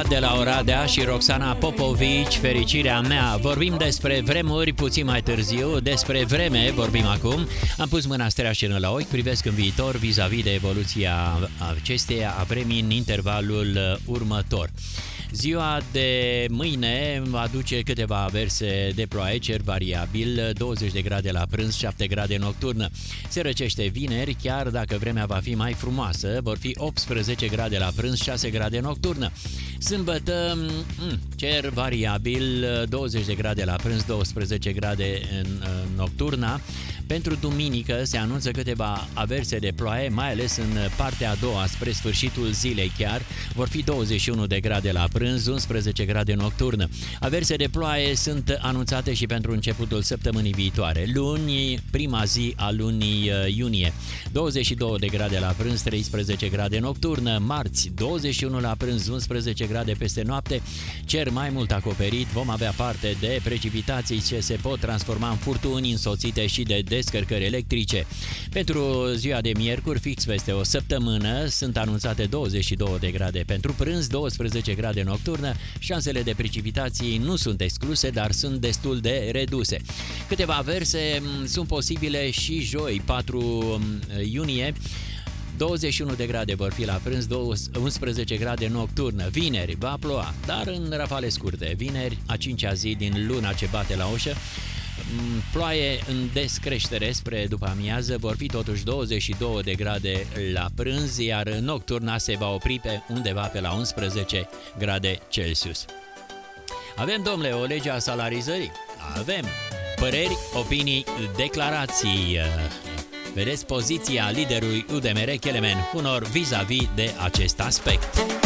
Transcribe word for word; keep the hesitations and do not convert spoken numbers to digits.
de la Oradea și Roxana Popovici, Fericirea mea. Vorbim despre vremuri puțin mai târziu, despre vreme vorbim acum. Am pus mâna streașină la ochi, privesc în viitor vis-a-vis de evoluția acesteia a vremii în intervalul următor. Ziua de mâine va aduce câteva averse de ploaie, cer variabil, douăzeci de grade la prânz, șapte grade nocturnă. Se răcește vineri, chiar dacă vremea va fi mai frumoasă, vor fi optsprezece grade la prânz, șase grade nocturnă. Sâmbătă, cer variabil, douăzeci de grade la prânz, douăsprezece grade în nocturna. Pentru duminică se anunță câteva averse de ploaie, mai ales în partea a doua, spre sfârșitul zilei chiar. Vor fi douăzeci și unu de grade la prânz, unsprezece grade nocturnă. Averse de ploaie sunt anunțate și pentru începutul săptămânii viitoare. Luni, prima zi a lunii iunie, douăzeci și două de grade la prânz, treisprezece grade nocturnă. Marți, douăzeci și unu la prânz, unsprezece grade peste noapte. Cer mai mult acoperit, vom avea parte de precipitații ce se pot transforma în furtuni însoțite și de descărcări electrice. Pentru ziua de miercuri, fix peste o săptămână, sunt anunțate douăzeci și două de grade pentru prânz, douăsprezece grade nocturnă. Șansele de precipitații nu sunt excluse, dar sunt destul de reduse. Câteva averse sunt posibile și joi, patru iunie. douăzeci și unu de grade vor fi la prânz, unsprezece grade nocturnă. Vineri va ploua, dar în rafale scurte. Vineri, a cincea zi din luna ce bate la ușă. Ploaie în descreștere spre după amiază, vor fi totuși douăzeci și două de grade la prânz, iar nocturna se va opri pe undeva pe la unsprezece grade Celsius. Avem, domnule, o lege a salarizării? Avem. Păreri, opinii, declarații. Vedeți poziția liderului U D M R, Kelemen Hunor, vis-a-vis de acest aspect.